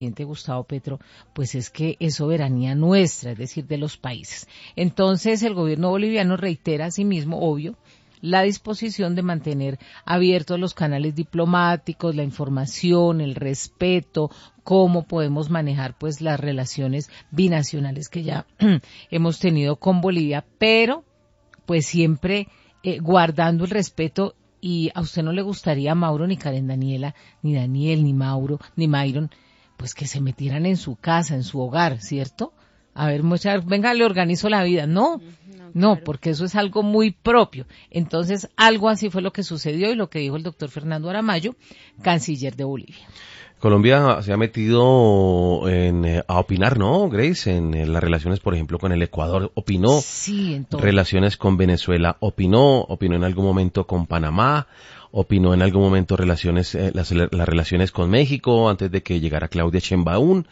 presidente Gustavo Petro, pues es que es soberanía nuestra, es decir, de los países. Entonces, el gobierno boliviano reitera asimismo, obvio, la disposición de mantener abiertos los canales diplomáticos, la información, el respeto, cómo podemos manejar pues las relaciones binacionales que ya hemos tenido con Bolivia, pero pues siempre guardando el respeto. Y a usted no le gustaría, Mauro, ni Karen Daniela, ni Daniel, ni Mauro, ni Myron, pues que se metieran en su casa, en su hogar, ¿cierto? A ver, venga, le organizo la vida. No, claro. porque eso es algo muy propio. Entonces, algo así fue lo que sucedió y lo que dijo el doctor Fernando Aramayo, canciller de Bolivia. Colombia se ha metido a opinar, ¿no, Grace? En las relaciones, por ejemplo, con el Ecuador, opinó. Sí, en todo. Relaciones con Venezuela, opinó en algún momento con Panamá, opinó en algún momento las relaciones con México antes de que llegara Claudia Sheinbaum,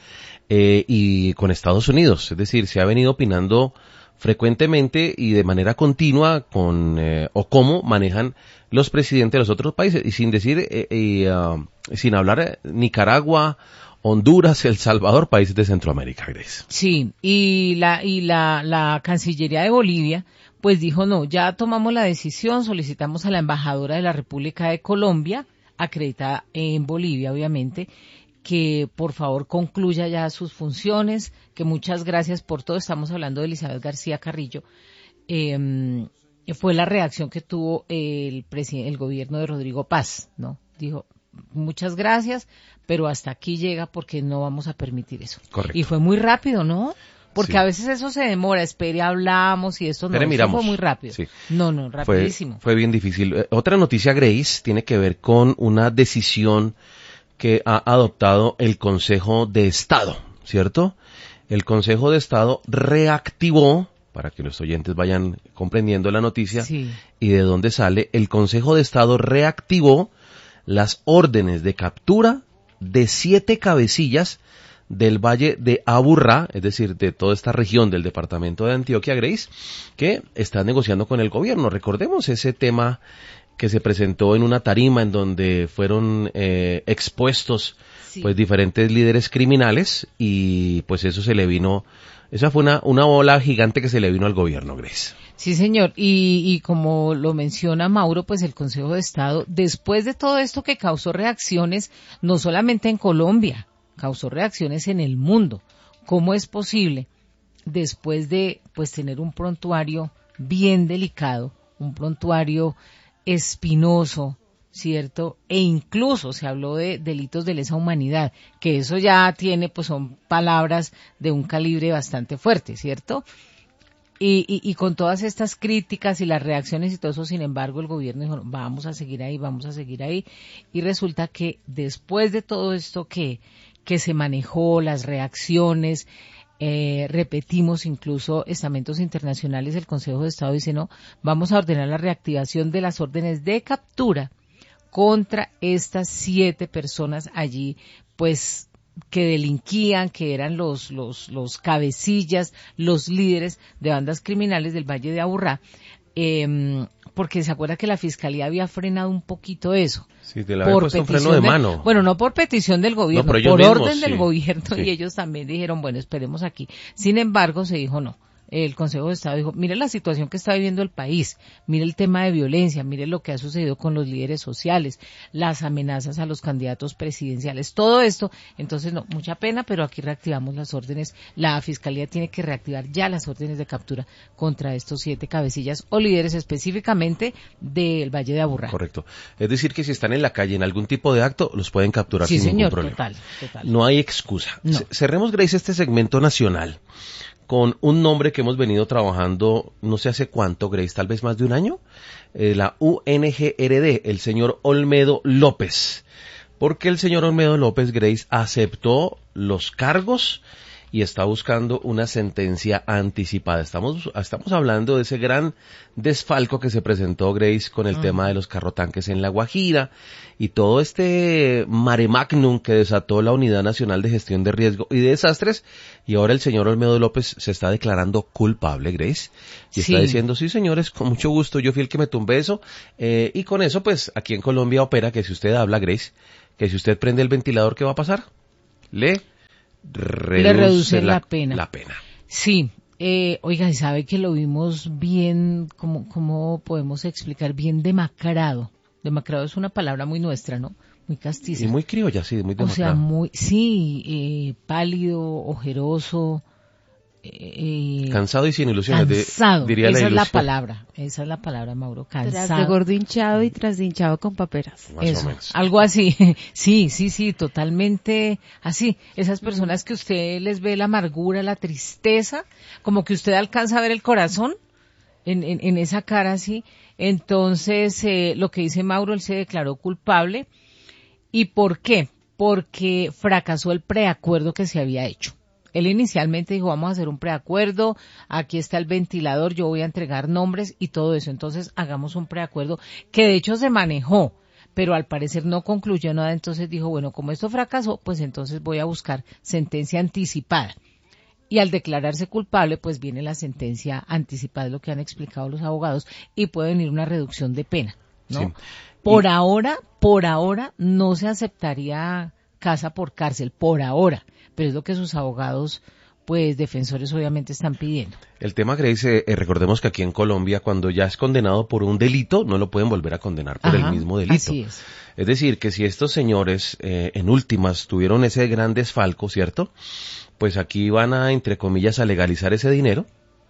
y con Estados Unidos. Es decir, se ha venido opinando frecuentemente y de manera continua o cómo manejan los presidentes de los otros países, y sin decir, sin hablar Nicaragua, Honduras, El Salvador, países de Centroamérica, Grace. Sí, y la Cancillería de Bolivia, pues dijo no, ya tomamos la decisión, solicitamos a la embajadora de la República de Colombia, acreditada en Bolivia, obviamente, que por favor concluya ya sus funciones, que muchas gracias por todo. Estamos hablando de Elizabeth García Carrillo. Fue la reacción que tuvo el gobierno de Rodrigo Paz, ¿no? Dijo, muchas gracias, pero hasta aquí llega porque no vamos a permitir eso. Correcto. Y fue muy rápido, ¿no? Porque Sí. a veces eso se demora, espere, hablamos y esto no, Pero eso miramos. fue muy rápido. Sí. No, rapidísimo. Fue bien difícil. Otra noticia, Grace, tiene que ver con una decisión que ha adoptado el Consejo de Estado, ¿cierto? El Consejo de Estado reactivó, para que los oyentes vayan comprendiendo la noticia, Sí. y de dónde sale, el Consejo de Estado reactivó las órdenes de captura de 7 cabecillas del Valle de Aburrá, es decir, de toda esta región del departamento de Antioquia, Grace, que están negociando con el gobierno. Recordemos ese tema que se presentó en una tarima en donde fueron expuestos Sí. pues diferentes líderes criminales, y pues eso se le vino, esa fue una bola gigante que se le vino al gobierno, Grace. Sí, señor. Y como lo menciona Mauro, pues el Consejo de Estado, después de todo esto que causó reacciones, no solamente en Colombia, causó reacciones en el mundo. ¿Cómo es posible, después de pues tener un prontuario bien delicado, un prontuario espinoso, ¿cierto? E incluso se habló de delitos de lesa humanidad, que eso ya tiene, pues son palabras de un calibre bastante fuerte, ¿cierto? Y con todas estas críticas y las reacciones y todo eso, sin embargo, el gobierno dijo, vamos a seguir ahí, y resulta que después de todo esto que se manejó, las reacciones, repetimos incluso estamentos internacionales, el Consejo de Estado dice, no, vamos a ordenar la reactivación de las órdenes de captura contra estas 7 personas allí, pues, que delinquían, que eran los cabecillas, los líderes de bandas criminales del Valle de Aburrá, porque se acuerda que la Fiscalía había frenado un poquito eso. Sí, te le había puesto un freno de mano. Bueno, no por petición del gobierno, No, pero por ellos orden mismos, del sí. gobierno, Sí. y ellos también dijeron, bueno, esperemos aquí. Sin embargo, se dijo no. El Consejo de Estado dijo, mire la situación que está viviendo el país, mire el tema de violencia, mire lo que ha sucedido con los líderes sociales, las amenazas a los candidatos presidenciales, todo esto. Entonces, no, mucha pena, pero aquí reactivamos las órdenes. La Fiscalía tiene que reactivar ya las órdenes de captura contra estos 7 cabecillas o líderes específicamente del Valle de Aburrá. Correcto. Es decir, que si están en la calle en algún tipo de acto, los pueden capturar Sí, sin señor, ningún problema. total. No hay excusa. No. Cerremos, Grace, este segmento nacional con un nombre que hemos venido trabajando no sé hace cuánto, Grace, tal vez más de un año, la UNGRD, el señor Olmedo López. Porque el señor Olmedo López, Grace, aceptó los cargos y está buscando una sentencia anticipada. Estamos hablando de ese gran desfalco que se presentó, Grace, con el tema de los carrotanques en La Guajira y todo este mare magnum que desató la Unidad Nacional de Gestión de Riesgo y de Desastres, y ahora el señor Olmedo López se está declarando culpable, Grace, y está diciendo, sí señores, con mucho gusto, yo fui el que me tumbé eso, y con eso pues aquí en Colombia opera que si usted habla, Grace, que si usted prende el ventilador, ¿qué va a pasar? le reduce la pena. La pena. Sí. Oiga, y sabe que lo vimos bien, ¿cómo podemos explicar? Bien demacrado. Demacrado es una palabra muy nuestra, ¿no? Muy castiza. Y muy criolla, sí, muy demacrado. O sea, pálido, ojeroso. Cansado y sin ilusiones. Cansado, Diría esa la es la palabra, Mauro, cansado. Tras de gordo hinchado y tras de hinchado con paperas. Más o menos. Algo así, sí, totalmente así. Esas personas que usted les ve la amargura, la tristeza, como que usted alcanza a ver el corazón en esa cara así. Entonces, lo que dice Mauro, él se declaró culpable. ¿Y por qué? Porque fracasó el preacuerdo que se había hecho. Él inicialmente dijo, vamos a hacer un preacuerdo, aquí está el ventilador, yo voy a entregar nombres y todo eso. Entonces, hagamos un preacuerdo que de hecho se manejó, pero al parecer no concluyó nada. Entonces dijo, bueno, como esto fracasó, pues entonces voy a buscar sentencia anticipada. Y al declararse culpable, pues viene la sentencia anticipada, es lo que han explicado los abogados, y puede venir una reducción de pena, ¿no? Sí. Por ahora no se aceptaría casa por cárcel, por ahora, pero es lo que sus abogados, pues defensores obviamente están pidiendo. El tema, Grace, recordemos que aquí en Colombia, cuando ya es condenado por un delito, no lo pueden volver a condenar por el mismo delito. Así es. Es decir, que si estos señores, en últimas, tuvieron ese gran desfalco, ¿cierto? Pues aquí van a, entre comillas, a legalizar ese dinero.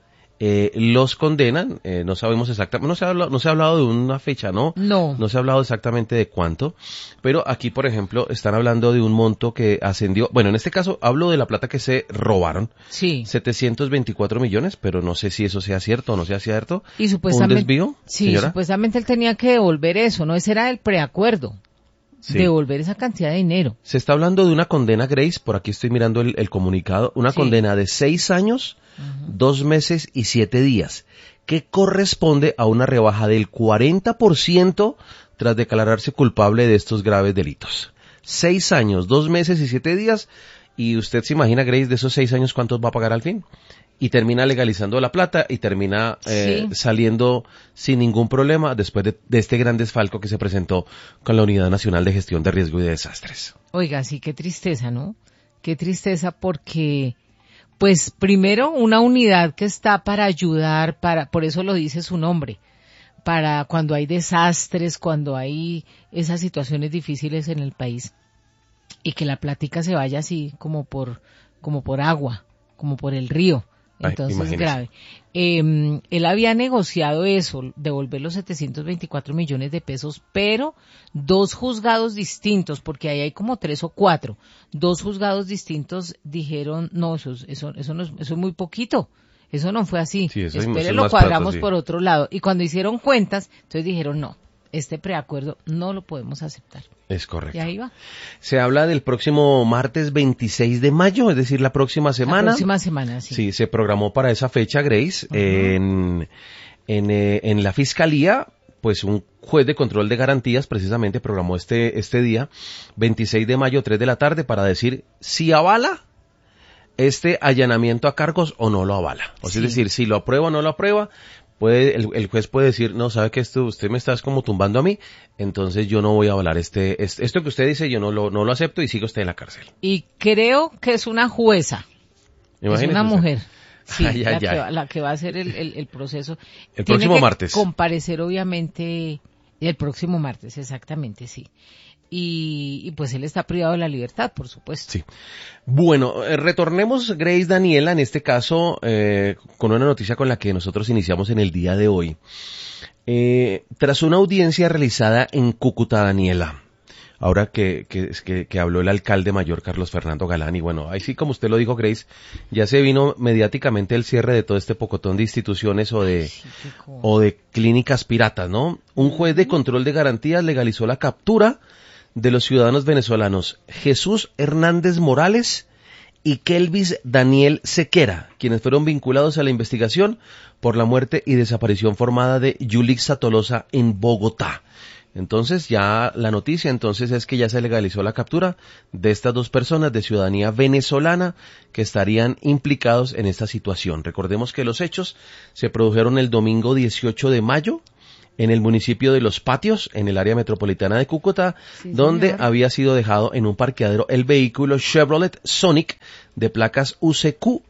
Los condenan, no sabemos exactamente, no se ha hablado de una fecha, ¿no? No se ha hablado exactamente de cuánto, pero aquí, por ejemplo, están hablando de un monto que ascendió, bueno, en este caso hablo de la plata que se robaron, sí. 724 millones, pero no sé si eso sea cierto o no sea cierto. Y supuestamente, ¿un desvío, sí, señora? Supuestamente él tenía que devolver eso, ¿no? Ese era el preacuerdo. Sí. Devolver esa cantidad de dinero. Se está hablando de una condena, Grace, por aquí estoy mirando el comunicado, una condena de 6 años, 2 meses y 7 días, que corresponde a una rebaja del 40% tras declararse culpable de estos graves delitos. 6 años, 2 meses y 7 días, y usted se imagina, Grace, de esos 6 años, ¿cuántos va a pagar al fin? Y termina legalizando la plata y termina saliendo sin ningún problema después de este gran desfalco que se presentó con la Unidad Nacional de Gestión de Riesgo y de Desastres. Oiga, sí, qué tristeza, ¿no? Qué tristeza porque, pues, primero, una unidad que está para ayudar, por eso lo dice su nombre, para cuando hay desastres, cuando hay esas situaciones difíciles en el país, y que la plática se vaya así como por agua, como por el río. Entonces, grave. Él había negociado eso, devolver los 724 millones de pesos, pero 2 juzgados distintos, porque ahí hay como 3 o 4, 2 juzgados distintos dijeron, no, eso es muy poquito. Eso no fue así. Sí, espere, lo cuadramos por otro lado. Y cuando hicieron cuentas, entonces dijeron, no, este preacuerdo no lo podemos aceptar. Es correcto. Y ahí va. Se habla del próximo martes 26 de mayo, es decir, la próxima semana. La próxima semana, sí. Sí, se programó para esa fecha, Grace. En la Fiscalía, pues un juez de control de garantías precisamente programó este día, 26 de mayo, 3 de la tarde, para decir si avala este allanamiento a cargos o no lo avala. O sea, es decir, si lo aprueba o no lo aprueba. El juez puede decir, no, sabe que usted me estás como tumbando a mí, entonces yo no voy a avalar esto que usted dice, yo no lo acepto y sigue usted en la cárcel. Y creo que es una jueza, es una mujer, sí, la que va a hacer el proceso. El próximo martes. Comparecer obviamente el próximo martes, exactamente, sí. Y pues él está privado de la libertad, por supuesto. Sí. Bueno, retornemos, Grace, Daniela, en este caso, con una noticia con la que nosotros iniciamos en el día de hoy. Tras una audiencia realizada en Cúcuta, Daniela, ahora que habló el alcalde mayor Carlos Fernando Galán, y bueno, ahí sí, como usted lo dijo, Grace, ya se vino mediáticamente el cierre de todo este pocotón de instituciones o de clínicas piratas, ¿no? Un juez de control de garantías legalizó la captura de los ciudadanos venezolanos Jesús Hernández Morales y Kelvis Daniel Sequera, quienes fueron vinculados a la investigación por la muerte y desaparición formada de Yulixa Tolosa en Bogotá. Entonces ya la noticia es que ya se legalizó la captura de estas 2 personas de ciudadanía venezolana que estarían implicados en esta situación. Recordemos que los hechos se produjeron el domingo 18 de mayo en el municipio de Los Patios, en el área metropolitana de Cúcuta, Sí, donde señor. había sido dejado en un parqueadero el vehículo Chevrolet Sonic de placas UCQ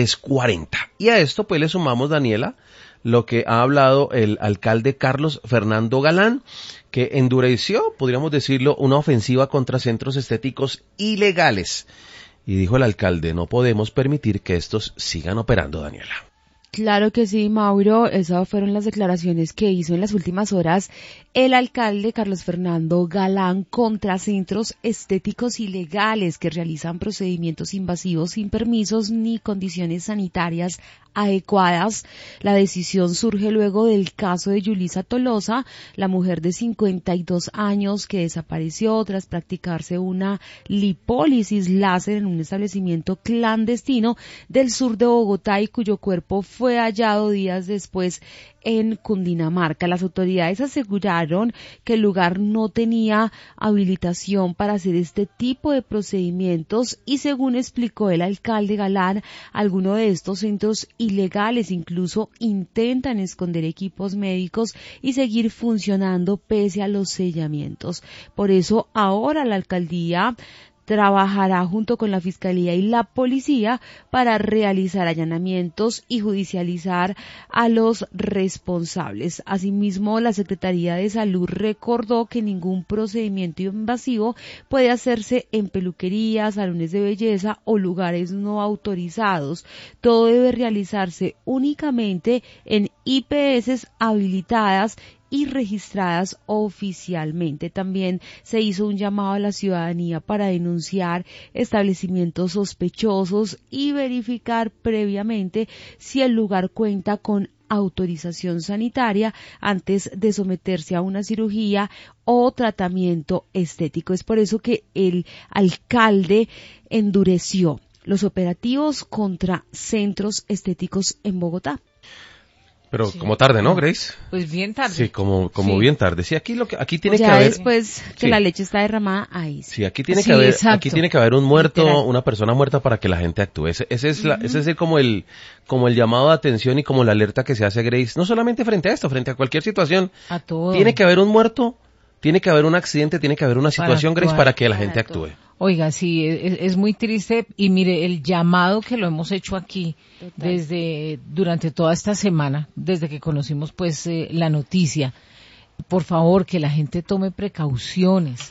340. Y a esto pues le sumamos, Daniela, lo que ha hablado el alcalde Carlos Fernando Galán, que endureció, podríamos decirlo, una ofensiva contra centros estéticos ilegales. Y dijo el alcalde, no podemos permitir que estos sigan operando, Daniela. Claro que sí, Mauro. Esas fueron las declaraciones que hizo en las últimas horas el alcalde Carlos Fernando Galán contra centros estéticos ilegales que realizan procedimientos invasivos sin permisos ni condiciones sanitarias adecuadas. La decisión surge luego del caso de Yulisa Tolosa, la mujer de 52 años que desapareció tras practicarse una lipólisis láser en un establecimiento clandestino del sur de Bogotá y cuyo cuerpo fue hallado días después en Cundinamarca. Las autoridades aseguraron que el lugar no tenía habilitación para hacer este tipo de procedimientos y, según explicó el alcalde Galán, algunos de estos centros ilegales incluso intentan esconder equipos médicos y seguir funcionando pese a los sellamientos. Por eso ahora la alcaldía trabajará junto con la Fiscalía y la Policía para realizar allanamientos y judicializar a los responsables. Asimismo, la Secretaría de Salud recordó que ningún procedimiento invasivo puede hacerse en peluquerías, salones de belleza o lugares no autorizados. Todo debe realizarse únicamente en IPS habilitadas y registradas oficialmente. También se hizo un llamado a la ciudadanía para denunciar establecimientos sospechosos y verificar previamente si el lugar cuenta con autorización sanitaria antes de someterse a una cirugía o tratamiento estético. Es por eso que el alcalde endureció los operativos contra centros estéticos en Bogotá. Pero Sí. como tarde, ¿no, Grace? Pues bien tarde. Sí, como Sí. bien tarde. Sí, aquí aquí tiene Ya que haber. después que Sí. la leche está derramada, ahí sí. Sí, aquí tiene Sí, que haber, exacto. aquí tiene que haber un muerto, Literal. una persona muerta para que la gente actúe. Ese es como el llamado de atención y como la alerta que se hace, Grace, no solamente frente a esto, frente a cualquier situación. A todo. Tiene que haber un muerto, tiene que haber un accidente, tiene que haber una situación, Grace, actuar, para que la para gente todo. actúe. Oiga, sí, es muy triste y mire, el llamado que lo hemos hecho aquí Total. durante toda esta semana, desde que conocimos pues la noticia, por favor que la gente tome precauciones,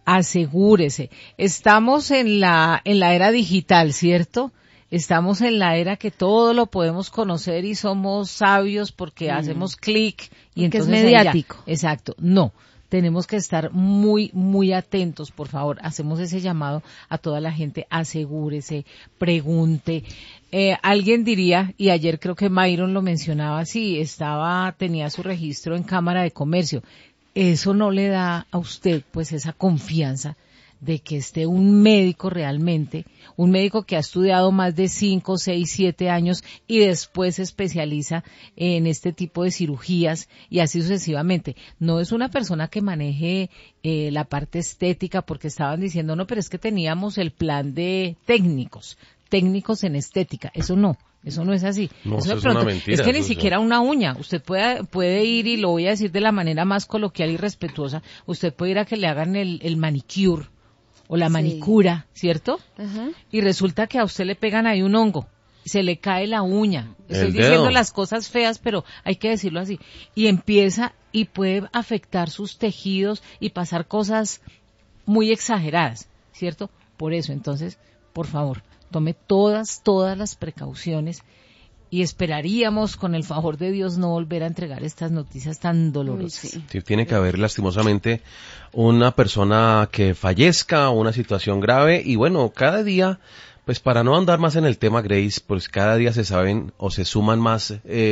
asegúrese. Estamos en la era digital, ¿cierto? Estamos en la era que todo lo podemos conocer y somos sabios porque hacemos clic y Porque es entonces ahí ya. mediático. Exacto, no. Tenemos que estar muy, muy atentos, por favor. Hacemos ese llamado a toda la gente. Asegúrese, pregunte. Alguien diría, y ayer creo que Myron lo mencionaba, sí, tenía su registro en Cámara de Comercio. Eso no le da a usted, pues, esa confianza de que esté un médico realmente, un médico que ha estudiado más de 5, 6, 7 años y después se especializa en este tipo de cirugías y así sucesivamente. No es una persona que maneje la parte estética porque estaban diciendo, no, pero es que teníamos el plan de técnicos en estética. Eso no es así. No, eso de es pronto, una mentira, es que ni eso. siquiera una uña. Usted puede ir, y lo voy a decir de la manera más coloquial y respetuosa, usted puede ir a que le hagan el manicure o la Sí. manicura, ¿cierto? Ajá. Y resulta que a usted le pegan ahí un hongo, se le cae la uña. Estoy El diciendo dedo. las cosas feas, pero hay que decirlo así. Y empieza y puede afectar sus tejidos y pasar cosas muy exageradas, ¿cierto? Por eso, entonces, por favor, tome todas las precauciones y esperaríamos, con el favor de Dios, no volver a entregar estas noticias tan dolorosas. Uy, sí. Sí, tiene que haber lastimosamente una persona que fallezca, una situación grave y bueno, cada día, pues para no andar más en el tema, Grace, pues cada día se saben o se suman más,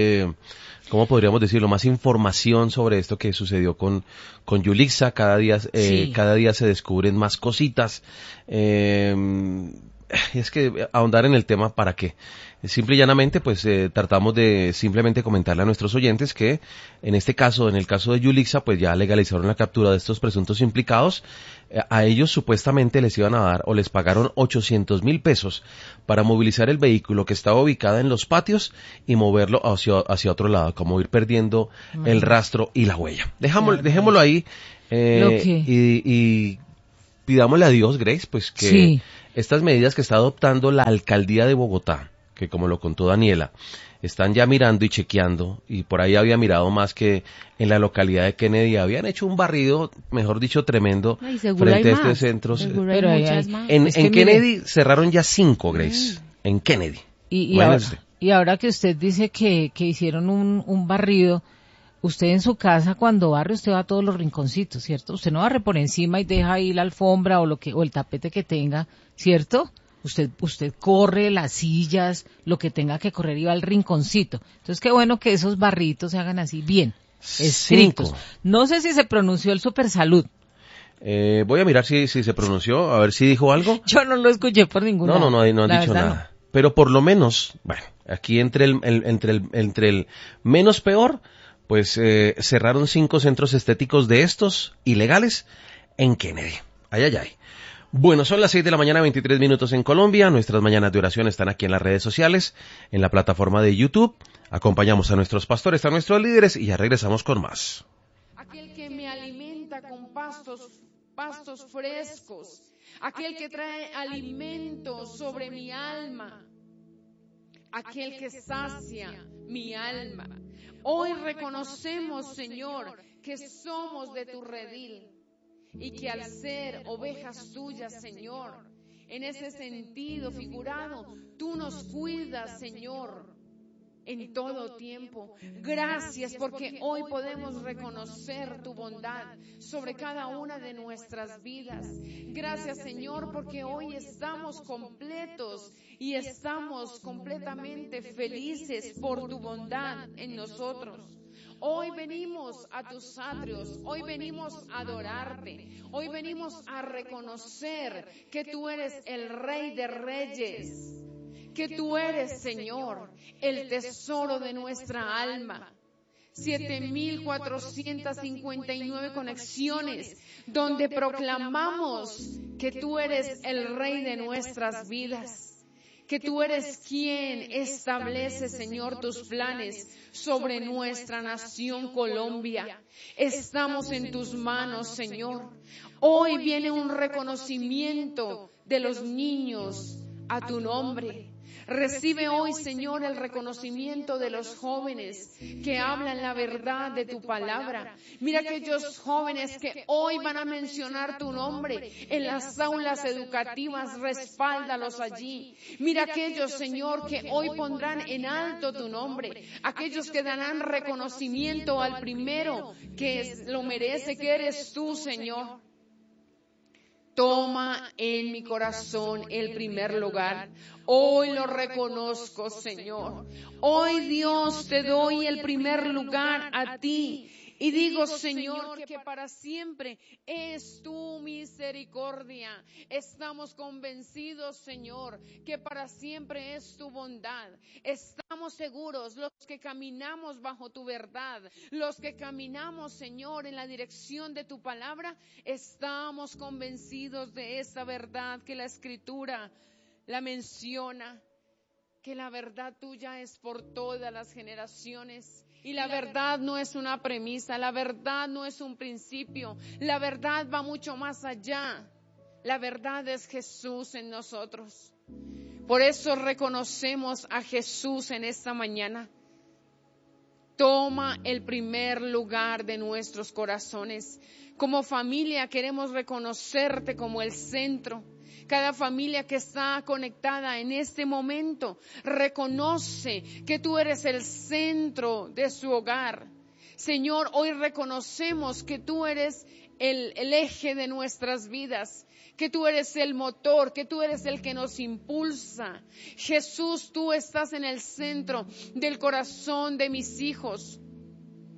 ¿cómo podríamos decirlo? Más información sobre esto que sucedió con Yulisa, Sí. cada día se descubren más cositas, es que ahondar en el tema, ¿para qué? Simple y llanamente, pues tratamos de simplemente comentarle a nuestros oyentes que en este caso, en el caso de Yulixa, pues ya legalizaron la captura de estos presuntos implicados. A ellos supuestamente les iban a dar o les pagaron 800,000 pesos para movilizar el vehículo que estaba ubicado en los patios y moverlo hacia otro lado, como ir perdiendo el rastro y la huella. Dejémoslo ahí y pidámosle a Dios, Grace, pues que estas medidas que está adoptando la alcaldía de Bogotá, que como lo contó Daniela, están ya mirando y chequeando, y por ahí había mirado más que en la localidad de Kennedy habían hecho un barrido, mejor dicho, tremendo frente a estos centros. Pero En Kennedy cerraron ya 5, Grace, en Kennedy. Y ahora que usted dice que hicieron un barrido, usted en su casa cuando barre usted va a todos los rinconcitos, ¿cierto? Usted no barre por encima y deja ahí la alfombra o el tapete que tenga, ¿cierto? Usted corre las sillas, lo que tenga que correr y va al rinconcito. Entonces qué bueno que esos barritos se hagan así bien, estrictos. 5. No sé si se pronunció el Supersalud. Voy a mirar si se pronunció, a ver si dijo algo. Yo no lo escuché por ningún lado. No han dicho nada. No. Pero por lo menos, bueno, aquí entre el menos peor, pues cerraron 5 centros estéticos de estos ilegales en Kennedy. Ay. Bueno, son las 6 de la mañana, 23 minutos en Colombia. Nuestras mañanas de oración están aquí en las redes sociales, en la plataforma de YouTube. Acompañamos a nuestros pastores, a nuestros líderes y ya regresamos con más. Aquel que me alimenta con pastos frescos, aquel que trae alimento sobre mi alma, aquel que sacia mi alma. Hoy reconocemos, Señor, que somos de tu redil y que al ser ovejas tuyas, Señor, en ese sentido figurado, tú nos cuidas, Señor, en todo tiempo. Gracias porque hoy podemos reconocer tu bondad sobre cada una de nuestras vidas. Gracias, Señor, porque hoy estamos completos y estamos completamente felices por tu bondad en nosotros. Hoy venimos a tus atrios, hoy venimos a adorarte, hoy venimos a reconocer que tú eres el Rey de Reyes, que tú eres, Señor, el tesoro de nuestra alma. 7,459 conexiones donde proclamamos que tú eres el Rey de nuestras vidas. Que tú eres quien establece, Señor, tus planes sobre nuestra nación Colombia. Estamos en tus manos, Señor. Hoy viene un reconocimiento de los niños a tu nombre. Recibe hoy, Señor, el reconocimiento de los jóvenes que hablan la verdad de tu palabra. Mira aquellos jóvenes que hoy van a mencionar tu nombre en las aulas educativas, respáldalos allí. Mira aquellos, Señor, que hoy pondrán en alto tu nombre. Aquellos que darán reconocimiento al primero que lo merece, que eres tú, Señor. Toma en mi corazón el primer lugar. Hoy lo reconozco, Señor. Hoy, Dios, te doy el primer lugar a ti. Y digo, Señor, que para siempre es tu misericordia. Estamos convencidos, Señor, que para siempre es tu bondad. Estamos seguros, los que caminamos bajo tu verdad, los que caminamos, Señor, en la dirección de tu palabra, estamos convencidos de esta verdad que la Escritura la menciona, que la verdad tuya es por todas las generaciones. Y la verdad no es una premisa, la verdad no es un principio, la verdad va mucho más allá. La verdad es Jesús en nosotros. Por eso reconocemos a Jesús en esta mañana. Toma el primer lugar de nuestros corazones. Como familia queremos reconocerte como el centro. Cada familia que está conectada en este momento reconoce que tú eres el centro de su hogar. Señor, hoy reconocemos que tú eres el eje de nuestras vidas, que tú eres el motor, que tú eres el que nos impulsa. Jesús, tú estás en el centro del corazón de mis hijos.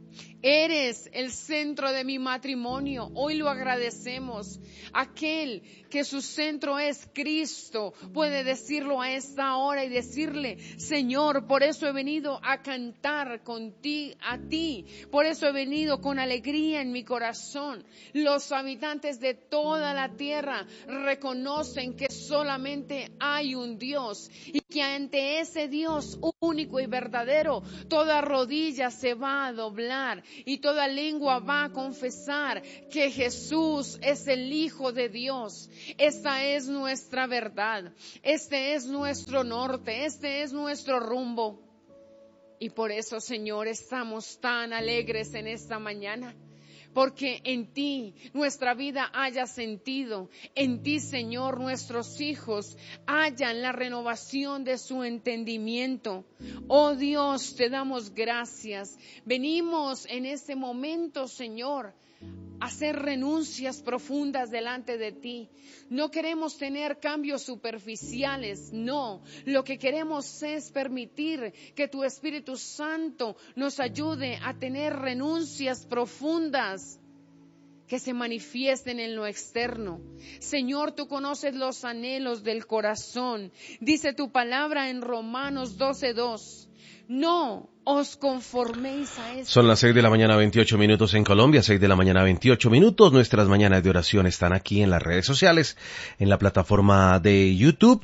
Eres el centro de mi matrimonio. Hoy lo agradecemos. Aquel que su centro es Cristo puede decirlo a esta hora y decirle: Señor, por eso he venido a cantar a ti. Por eso he venido con alegría en mi corazón. Los habitantes de toda la tierra reconocen que solamente hay un Dios y que ante ese Dios único y verdadero toda rodilla se va a doblar y toda lengua va a confesar que Jesús es el Hijo de Dios. Esta es nuestra verdad, este es nuestro norte, este es nuestro rumbo. Y por eso, Señor, estamos tan alegres en esta mañana. Porque en ti nuestra vida haya sentido, en ti, Señor, nuestros hijos hallan la renovación de su entendimiento. Oh Dios, te damos gracias. Venimos en este momento, Señor, a hacer renuncias profundas delante de ti. No queremos tener cambios superficiales, no. Lo que queremos es permitir que tu Espíritu Santo nos ayude a tener renuncias profundas que se manifiesten en lo externo. Señor, tú conoces los anhelos del corazón. Dice tu palabra en Romanos 12:2. No os conforméis a eso. Son las 6 de la mañana, 28 minutos en Colombia, 6 de la mañana, 28 minutos. Nuestras mañanas de oración están aquí en las redes sociales, en la plataforma de YouTube.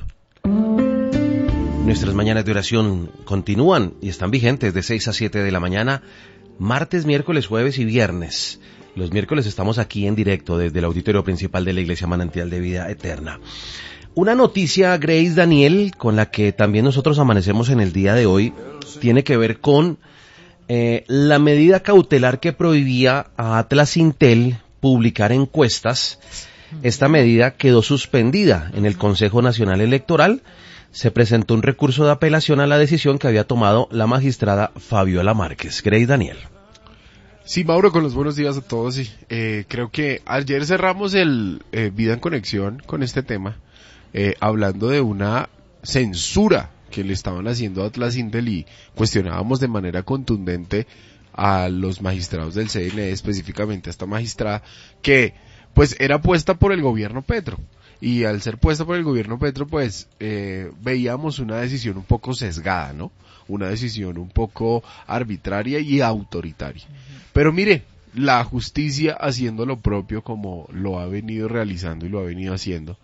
Nuestras mañanas de oración continúan y están vigentes de 6 a 7 de la mañana, martes, miércoles, jueves y viernes. Los miércoles estamos aquí en directo desde el auditorio principal de la Iglesia Manantial de Vida Eterna. Una noticia, Grace, Daniel, con la que también nosotros amanecemos en el día de hoy, tiene que ver con la medida cautelar que prohibía a Atlas Intel publicar encuestas. Esta medida quedó suspendida en el Consejo Nacional Electoral. Se presentó un recurso de apelación a la decisión que había tomado la magistrada Fabiola Márquez. Grace, Daniel. Sí, Mauro, con los buenos días a todos. Sí. Creo que ayer cerramos el Vida en Conexión con este tema. Hablando de una censura que le estaban haciendo a Atlas Intel y cuestionábamos de manera contundente a los magistrados del CNE, específicamente a esta magistrada, que pues era puesta por el gobierno Petro. Y al ser puesta por el gobierno Petro, pues veíamos una decisión un poco sesgada, ¿no? Una decisión un poco arbitraria y autoritaria. Pero mire, la justicia haciendo lo propio como lo ha venido realizando y lo ha venido haciendo.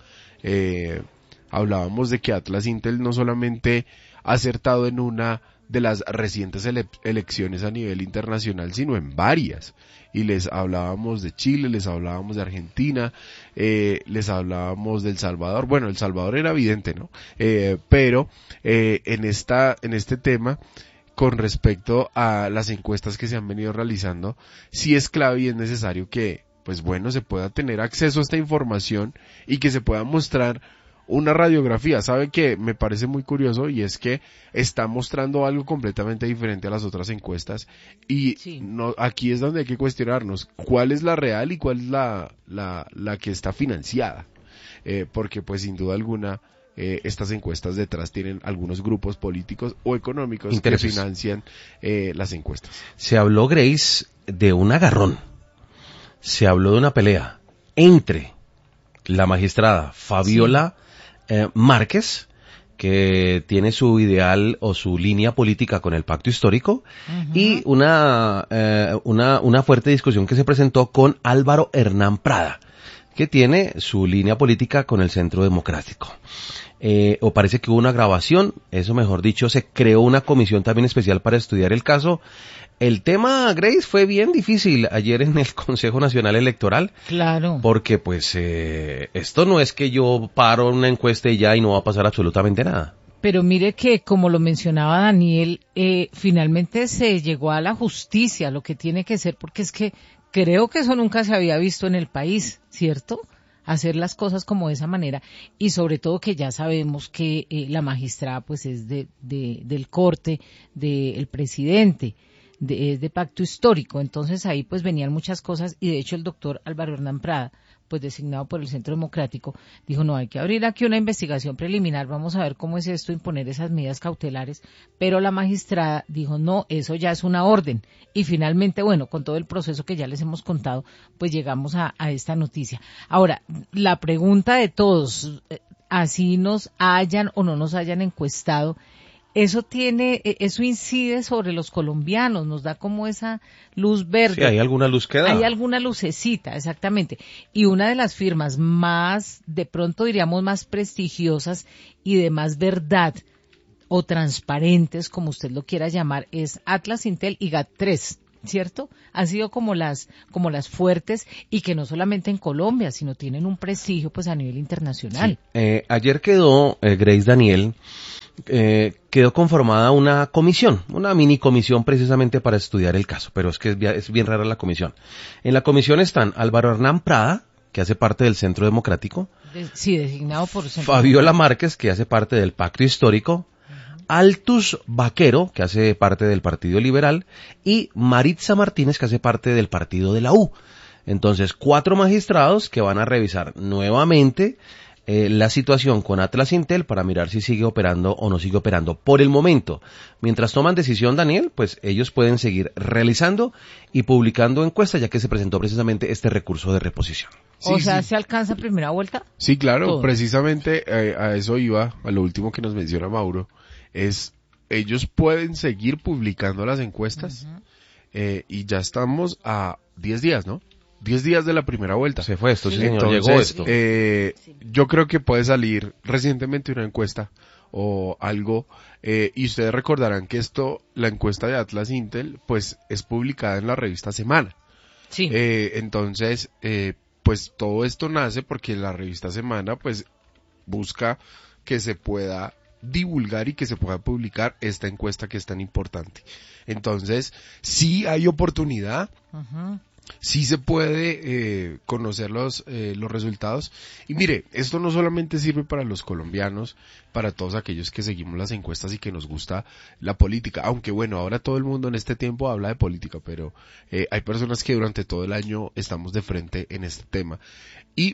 Hablábamos de que Atlas Intel no solamente ha acertado en una de las recientes elecciones a nivel internacional, sino en varias. Y les hablábamos de Chile, les hablábamos de Argentina, les hablábamos de El Salvador. Bueno, El Salvador era evidente, ¿no? Pero en este tema, con respecto a las encuestas que se han venido realizando, sí es clave y es necesario que, pues bueno, se pueda tener acceso a esta información y que se pueda mostrar una radiografía. ¿Sabe qué? Me parece muy curioso y es que está mostrando algo completamente diferente a las otras encuestas y sí. No, aquí es donde hay que cuestionarnos cuál es la real y cuál es la que está financiada, porque pues sin duda alguna estas encuestas detrás tienen algunos grupos políticos o económicos que financian las encuestas. Se habló, Grace, de un agarrón, se habló de una pelea entre la magistrada Fabiola Márquez, que tiene su ideal o su línea política con el pacto histórico, y una fuerte discusión que se presentó con Álvaro Hernán Prada, que tiene su línea política con el Centro Democrático. O parece que hubo una grabación, eso mejor dicho, se creó una comisión también especial para estudiar el caso. El tema, Grace, fue bien difícil ayer en el Consejo Nacional Electoral. Claro. Porque pues esto no es que yo paro una encuesta y ya y no va a pasar absolutamente nada. Pero mire que, como lo mencionaba Daniel, finalmente se llegó a la justicia, lo que tiene que ser, porque es que creo que eso nunca se había visto en el país, ¿cierto? Hacer las cosas como de esa manera, y sobre todo que ya sabemos que la magistrada pues es del corte del presidente, es de pacto histórico. Entonces ahí pues venían muchas cosas, y de hecho el doctor Álvaro Hernán Prada pues designado por el Centro Democrático, dijo, no, hay que abrir aquí una investigación preliminar, vamos a ver cómo es esto, imponer esas medidas cautelares, pero la magistrada dijo, no, eso ya es una orden. Y finalmente, bueno, con todo el proceso que ya les hemos contado, pues llegamos a esta noticia. Ahora, la pregunta de todos, así nos hayan o no nos hayan encuestado, eso incide sobre los colombianos, nos da como esa luz verde. Sí, hay alguna luz que da. Hay alguna lucecita, exactamente. Y una de las firmas más, de pronto diríamos más prestigiosas y de más verdad o transparentes, como usted lo quiera llamar, es Atlas Intel y GAT3, ¿cierto? Han sido como las fuertes y que no solamente en Colombia, sino tienen un prestigio pues a nivel internacional. Sí. Ayer quedó, Grace Daniel, quedó conformada una comisión, una mini comisión precisamente para estudiar el caso, pero es que es bien rara la comisión. En la comisión están Álvaro Hernán Prada, que hace parte del Centro Democrático, Sí, designado por Centro Fabiola Márquez, que hace parte del Pacto Histórico, Altus Vaquero, que hace parte del Partido Liberal, y Maritza Martínez, que hace parte del Partido de la U. Entonces, 4 magistrados que van a revisar nuevamente la situación con Atlas Intel para mirar si sigue operando o no sigue operando. Por el momento, mientras toman decisión, Daniel, pues ellos pueden seguir realizando y publicando encuestas, ya que se presentó precisamente este recurso de reposición. O sea, ¿se alcanza primera vuelta? Sí, claro, Todo. Precisamente a eso iba, a lo último que nos menciona Mauro, es ellos pueden seguir publicando las encuestas y ya estamos a 10 días, ¿no? 10 días de la primera vuelta. Se fue esto, sí, señor, Entonces, llegó esto. Yo creo que puede salir recientemente una encuesta o algo, y ustedes recordarán que la encuesta de Atlas Intel, pues es publicada en la revista Semana. Sí. Entonces, pues todo esto nace porque la revista Semana, pues busca que se pueda divulgar y que se pueda publicar esta encuesta que es tan importante. Entonces, sí hay oportunidad. Sí se puede conocer los resultados. Y mire, esto no solamente sirve para los colombianos, para todos aquellos que seguimos las encuestas y que nos gusta la política. Aunque bueno, ahora todo el mundo en este tiempo habla de política, pero hay personas que durante todo el año estamos de frente en este tema. Y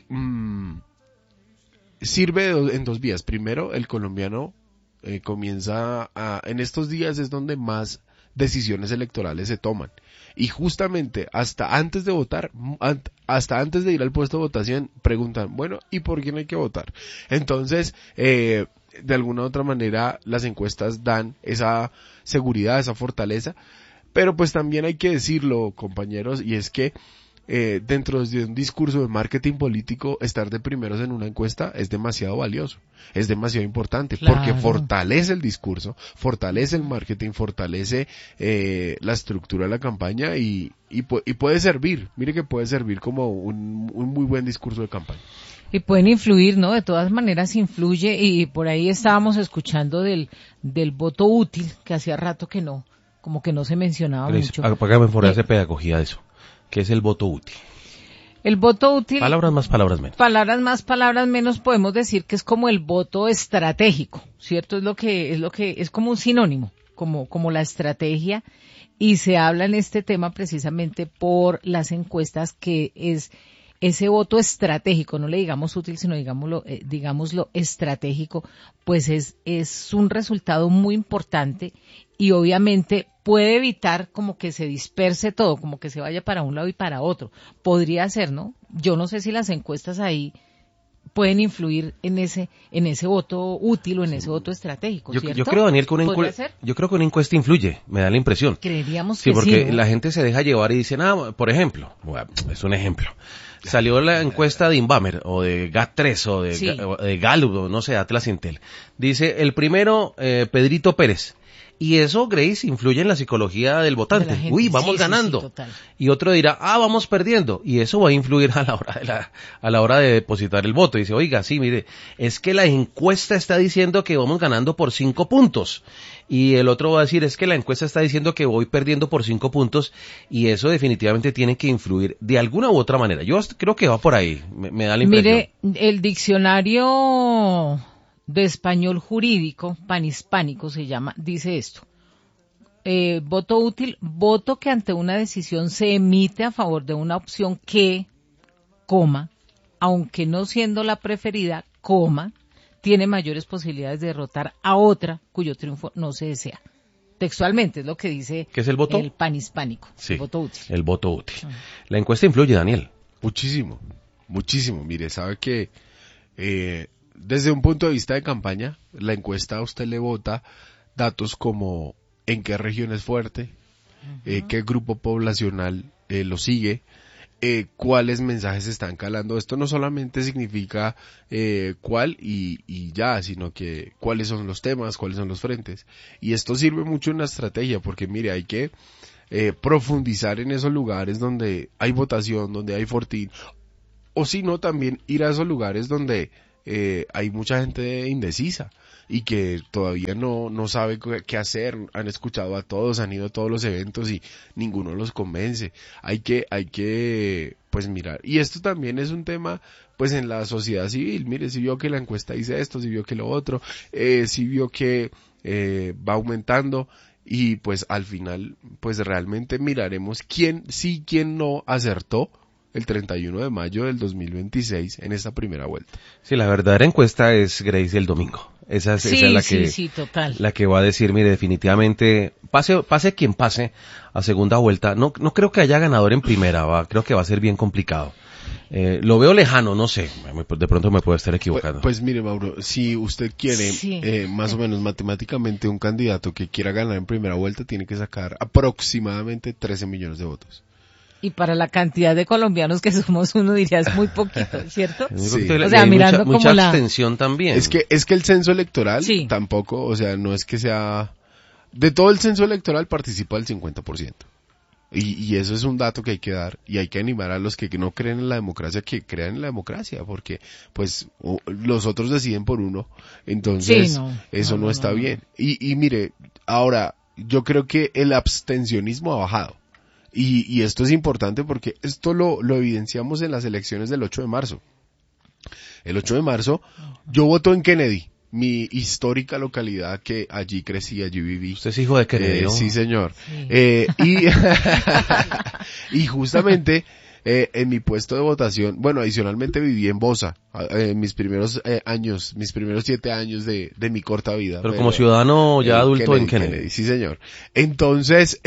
sirve en 2 vías. Primero, el colombiano comienza en estos días es donde más decisiones electorales se toman. Y justamente hasta antes de votar, hasta antes de ir al puesto de votación, preguntan, bueno, ¿y por quién hay que votar? Entonces, de alguna u otra manera, las encuestas dan esa seguridad, esa fortaleza, pero pues también hay que decirlo, compañeros, y es que dentro de un discurso de marketing político, estar de primeros en una encuesta es demasiado valioso, es demasiado importante, Claro. porque fortalece el discurso, fortalece el marketing, fortalece la estructura de la campaña y puede servir, mire que puede servir como un muy buen discurso de campaña. Y pueden influir, ¿no? De todas maneras influye, y por ahí estábamos escuchando del voto útil, que hacía rato que no, como que no se mencionaba mucho. Apágame por hacer pedagogía de eso. ¿Qué es el voto útil? El voto útil. Palabras más, palabras menos. Palabras más, palabras menos, podemos decir que es como el voto estratégico, ¿cierto? Es lo que es como un sinónimo, como la estrategia, y se habla en este tema precisamente por las encuestas, que es ese voto estratégico, no le digamos útil, sino digámoslo estratégico, pues es un resultado muy importante y obviamente puede evitar como que se disperse todo, como que se vaya para un lado y para otro. Podría ser, ¿no? Yo no sé si las encuestas ahí pueden influir en ese voto útil o en ese voto estratégico, ¿cierto? Yo creo, Daniel, que yo creo que una encuesta influye, me da la impresión. Creeríamos Sí, que porque sí, ¿no? la gente se deja llevar y dicen, por ejemplo, es un ejemplo, salió la encuesta de Inbamer o de GAT3 o de Gallup o no sé, Atlas Intel. Dice, el primero, Pedrito Pérez. Y eso, Grace, influye en la psicología del votante. De la gente. Uy, vamos Sí, ganando. sí, total. Y otro dirá, vamos perdiendo. Y eso va a influir a la hora de depositar el voto. Dice, oiga, sí, mire, es que la encuesta está diciendo que vamos ganando por 5 puntos. Y el otro va a decir, es que la encuesta está diciendo que voy perdiendo por 5 puntos. Y eso definitivamente tiene que influir de alguna u otra manera. Yo creo que va por ahí. Me da la impresión. Mire, el diccionario de español jurídico, panhispánico se llama, dice esto. Voto útil, voto que ante una decisión se emite a favor de una opción que, aunque no siendo la preferida, tiene mayores posibilidades de derrotar a otra cuyo triunfo no se desea. Textualmente es lo que dice ¿Qué es el voto? El panhispánico, Sí, el voto útil. el voto útil. La encuesta influye, Daniel. Muchísimo, muchísimo. Mire, sabe que desde un punto de vista de campaña, la encuesta a usted le vota datos como en qué región es fuerte, qué grupo poblacional lo sigue, cuáles mensajes están calando. Esto no solamente significa cuál y ya, sino que cuáles son los temas, cuáles son los frentes. Y esto sirve mucho en la estrategia, porque mire, hay que profundizar en esos lugares donde hay votación, donde hay fortín, o si no, también ir a esos lugares donde hay mucha gente indecisa y que todavía no sabe qué hacer. Han escuchado a todos, han ido a todos los eventos y ninguno los convence. Hay que pues mirar. Y esto también es un tema pues en la sociedad civil. Mire, si vio que la encuesta dice esto, si vio que lo otro, si vio que va aumentando, y pues al final pues realmente miraremos quién sí, quién no acertó el 31 de mayo del 2026 en esta primera vuelta. Sí, la verdadera encuesta es Grace el domingo. Esa es total. la que va a decir, mire, definitivamente, pase quien pase a segunda vuelta. No creo que haya ganador en primera, creo que va a ser bien complicado. Lo veo lejano, no sé, de pronto me puedo estar equivocando. Pues mire, Mauro, si usted quiere más o menos matemáticamente un candidato que quiera ganar en primera vuelta tiene que sacar aproximadamente 13 millones de votos. Y para la cantidad de colombianos que somos, uno diría es muy poquito, ¿cierto? Sí. O sea, mirando mucha como abstención también. Es que el censo electoral tampoco, o sea, no es que sea... De todo el censo electoral participa el 50%. Y eso es un dato que hay que dar, y hay que animar a los que no creen en la democracia que crean en la democracia, porque pues los otros deciden por uno, entonces eso no está bien. Y mire, ahora, yo creo que el abstencionismo ha bajado. Y esto es importante porque esto lo evidenciamos en las elecciones del 8 de marzo. El 8 de marzo, yo voto en Kennedy, mi histórica localidad que allí crecí, allí viví. Usted es hijo de Kennedy, ¿no? Sí, señor. Y justamente en mi puesto de votación, bueno, adicionalmente viví en Bosa, mis primeros años, mis primeros 7 años de mi corta vida. Pero como ciudadano ya adulto en Kennedy. Sí, señor. Entonces,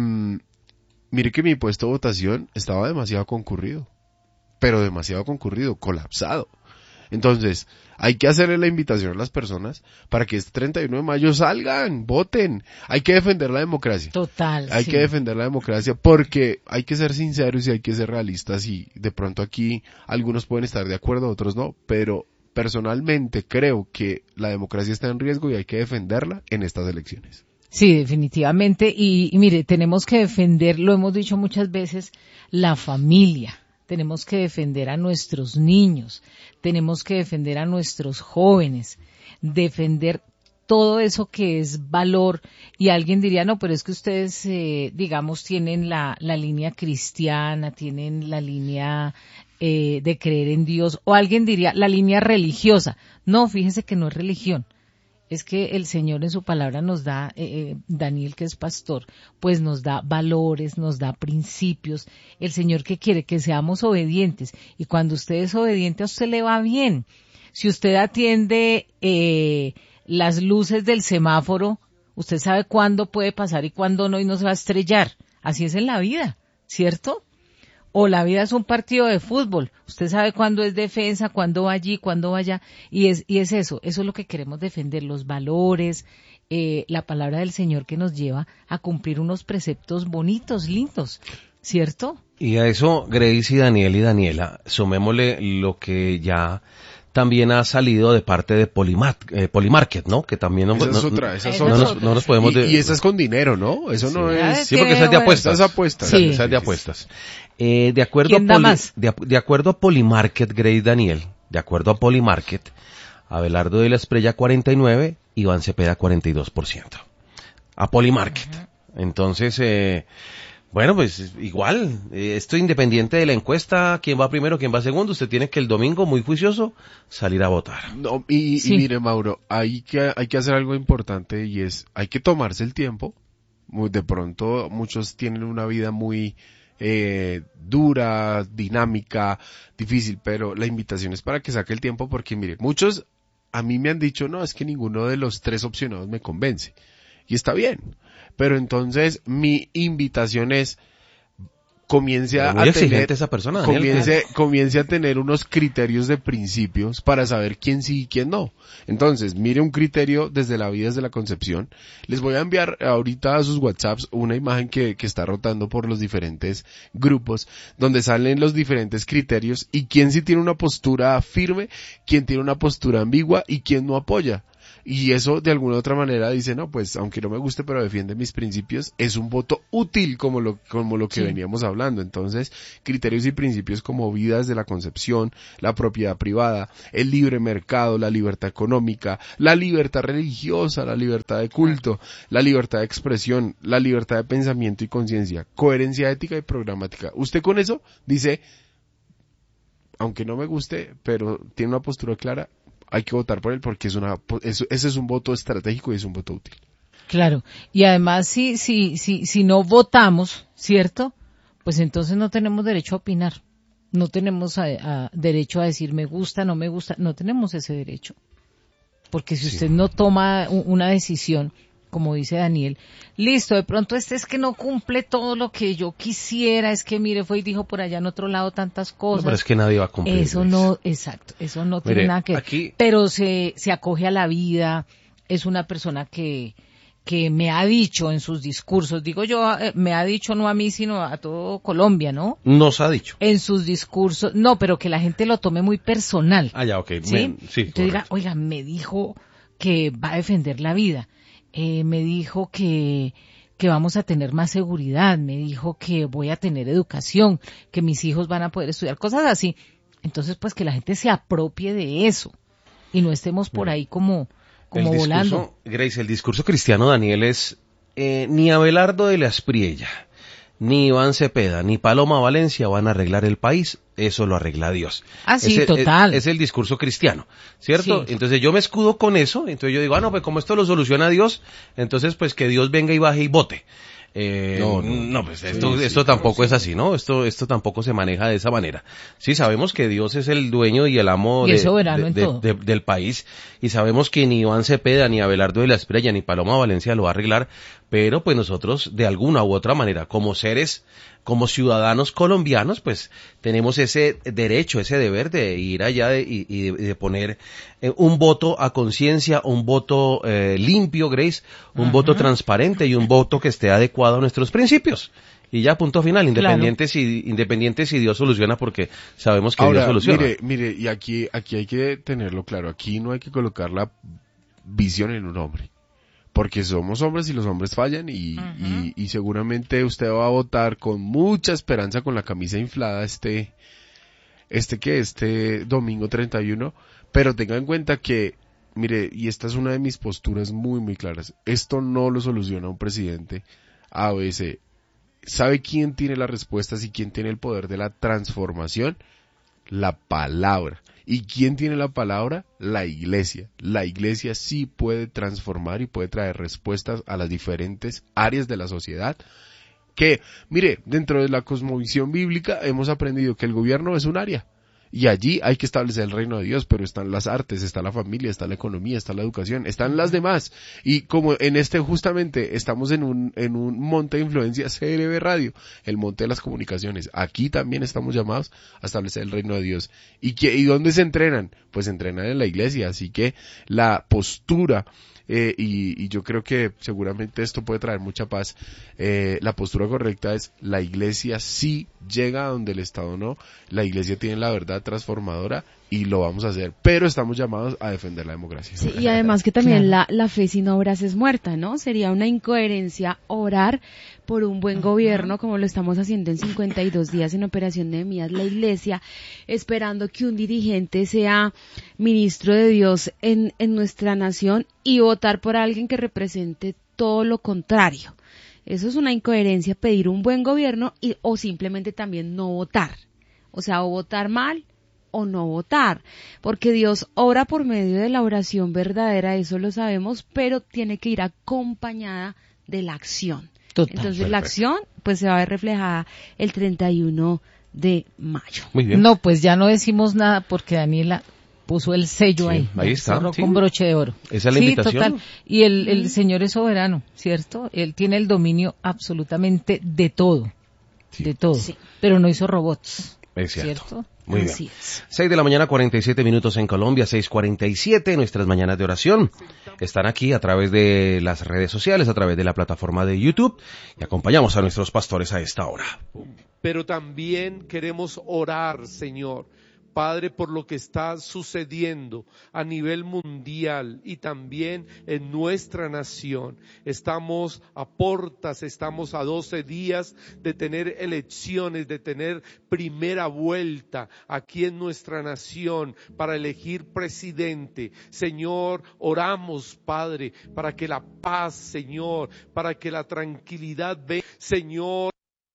mire que mi puesto de votación estaba demasiado concurrido, pero demasiado concurrido, colapsado. Entonces, hay que hacerle la invitación a las personas para que este 31 de mayo salgan, voten. Hay que defender la democracia. Total. Hay que defender la democracia porque hay que ser sinceros y hay que ser realistas, y de pronto aquí algunos pueden estar de acuerdo, otros no, pero personalmente creo que la democracia está en riesgo y hay que defenderla en estas elecciones. Sí, definitivamente. Y mire, tenemos que defender, lo hemos dicho muchas veces, la familia. Tenemos que defender a nuestros niños. Tenemos que defender a nuestros jóvenes. Defender todo eso que es valor. Y alguien diría, no, pero es que ustedes, digamos, tienen la línea cristiana, tienen la línea de creer en Dios. O alguien diría, la línea religiosa. No, fíjese que no es religión. Es que el Señor en su palabra nos da, Daniel que es pastor, pues nos da valores, nos da principios. El Señor que quiere que seamos obedientes, y cuando usted es obediente a usted le va bien. Si usted atiende las luces del semáforo, usted sabe cuándo puede pasar y cuándo no, y no se va a estrellar. Así es en la vida, ¿cierto? O la vida es un partido de fútbol. Usted sabe cuándo es defensa, cuándo va allí, cuándo va allá. Y es eso es lo que queremos defender, los valores, la palabra del Señor que nos lleva a cumplir unos preceptos bonitos, lindos, ¿cierto? Y a eso, Grace y Daniel y Daniela, sumémosle lo que ya también ha salido de parte de Polymarket, ¿no? Que también esa es otra. No nos podemos... Y esa es con dinero, ¿no? Eso no es... Sí, porque esa es de apuestas. Esas apuestas. Sí. Esa es de apuestas. De acuerdo a Polymarket, Grace, Daniel, de acuerdo a Polymarket, Abelardo de la Espriella 49, Iván Cepeda 42%. A Polymarket. Entonces, bueno, pues igual, esto independiente de la encuesta, quién va primero, quién va segundo, usted tiene que el domingo, muy juicioso, salir a votar. No, y mire, Mauro, hay que hacer algo importante, y es, hay que tomarse el tiempo. De pronto muchos tienen una vida muy dura, dinámica, difícil, pero la invitación es para que saque el tiempo porque mire, muchos a mí me han dicho, no, es que ninguno de los 3 opcionados me convence. Y está bien, pero entonces mi invitación es comience a tener esa persona, Daniel, comience a tener unos criterios de principios para saber quién sí y quién no. Entonces, mire un criterio desde la vida, desde la concepción. Les voy a enviar ahorita a sus WhatsApps una imagen que está rotando por los diferentes grupos, donde salen los diferentes criterios y quién sí tiene una postura firme, quién tiene una postura ambigua y quién no apoya. Y eso de alguna u otra manera dice, no, pues aunque no me guste pero defiende mis principios, es un voto útil como lo que veníamos hablando. Entonces, criterios y principios como vida desde la concepción, la propiedad privada, el libre mercado, la libertad económica, la libertad religiosa, la libertad de culto, la libertad de expresión, la libertad de pensamiento y conciencia, coherencia ética y programática. Usted con eso dice, aunque no me guste, pero tiene una postura clara, hay que votar por él porque ese es un voto estratégico y es un voto útil. Claro, y además si no votamos, ¿cierto? Pues entonces no tenemos derecho a opinar, no tenemos derecho a decir me gusta, no me gusta, no tenemos ese derecho. Porque si usted no toma una decisión, como dice Daniel, listo, de pronto es que no cumple todo lo que yo quisiera, es que mire, fue y dijo por allá en otro lado tantas cosas. No, pero es que nadie va a cumplir. Eso no, exacto, eso no tiene nada que ver. Aquí... Pero se acoge a la vida, es una persona que me ha dicho en sus discursos, digo yo, me ha dicho no a mí, sino a todo Colombia, ¿no? Nos ha dicho. En sus discursos, no, pero que la gente lo tome muy personal. Ah, ya, ok. ¿Sí? Sí, entonces diga, oiga, me dijo que va a defender la vida. Me dijo que vamos a tener más seguridad, me dijo que voy a tener educación, que mis hijos van a poder estudiar, cosas así. Entonces, pues que la gente se apropie de eso y no estemos por ahí como volando. Grace, el discurso cristiano, Daniel, es ni Abelardo de la Espriella, ni Iván Cepeda, ni Paloma Valencia van a arreglar el país, eso lo arregla Dios. Ah, sí, total. Es el discurso cristiano, ¿cierto? Sí. Entonces yo me escudo con eso, entonces yo digo, no, pues como esto lo soluciona Dios, entonces pues que Dios venga y baje y vote. Pues esto tampoco es así, ¿no? Esto tampoco se maneja de esa manera. Sí, sabemos que Dios es el dueño y el amo del país, y sabemos que ni Iván Cepeda, ni Abelardo de la Espriella, ni Paloma Valencia lo va a arreglar, pero pues nosotros de alguna u otra manera, como seres, como ciudadanos colombianos, pues tenemos ese derecho, ese deber de ir allá y de poner un voto a conciencia, un voto limpio, Grace, un voto transparente y un voto que esté adecuado a nuestros principios. Y ya, punto final, independiente si Dios soluciona, porque sabemos que ahora, Dios soluciona. Mire, y aquí hay que tenerlo claro, aquí no hay que colocar la visión en un hombre. Porque somos hombres y los hombres fallan y seguramente usted va a votar con mucha esperanza con la camisa inflada este domingo 31, pero tenga en cuenta que, mire, y esta es una de mis posturas muy muy claras, esto no lo soluciona un presidente A o C. ¿Sabe quién tiene las respuestas y quién tiene el poder de la transformación? La palabra. ¿Y quién tiene la palabra? La iglesia. La iglesia sí puede transformar y puede traer respuestas a las diferentes áreas de la sociedad. Que, mire, dentro de la cosmovisión bíblica hemos aprendido que el gobierno es un área. Y allí hay que establecer el reino de Dios, pero están las artes, está la familia, está la economía, está la educación, están las demás. Y como en justamente estamos en un monte de influencia, CRB Radio, el monte de las comunicaciones. Aquí también estamos llamados a establecer el reino de Dios. ¿Y dónde se entrenan? Pues se entrenan en la iglesia, así que la postura, y yo creo que seguramente esto puede traer mucha paz. La postura correcta es: la iglesia sí llega a donde el Estado no. La iglesia tiene la verdad transformadora y lo vamos a hacer, pero estamos llamados a defender la democracia. Sí, y además que también la fe sin obras es muerta, ¿no? Sería una incoherencia orar por un buen gobierno, como lo estamos haciendo en 52 días en Operación Nehemías, la iglesia, esperando que un dirigente sea ministro de Dios en nuestra nación, y votar por alguien que represente todo lo contrario. Eso es una incoherencia, pedir un buen gobierno o simplemente también no votar. O sea, o votar mal o no votar, porque Dios obra por medio de la oración verdadera, eso lo sabemos, pero tiene que ir acompañada de la acción. Total. Entonces Perfecto. la acción pues se va a ver reflejada el 31 de mayo. Muy bien. No, pues ya no decimos nada porque Daniela puso el sello Sí, ahí. ahí está, Cerró sí. con broche de oro. Esa es la Sí, invitación. total. Y el señor es soberano, ¿cierto? Él tiene el dominio absolutamente de todo. Sí. De todo. Sí. Pero no hizo robots. Es cierto. ¿Cierto? Muy bien. Así es. 6 de la mañana, 47 minutos en Colombia, 6:47, nuestras mañanas de oración. Están aquí a través de las redes sociales, a través de la plataforma de YouTube, y acompañamos a nuestros pastores a esta hora. Pero también queremos orar, Señor, Padre, por lo que está sucediendo a nivel mundial y también en nuestra nación. Estamos a portas, estamos a 12 días de tener elecciones, de tener primera vuelta aquí en nuestra nación para elegir presidente. Señor, oramos, Padre, para que la paz, Señor, para que la tranquilidad venga, Señor.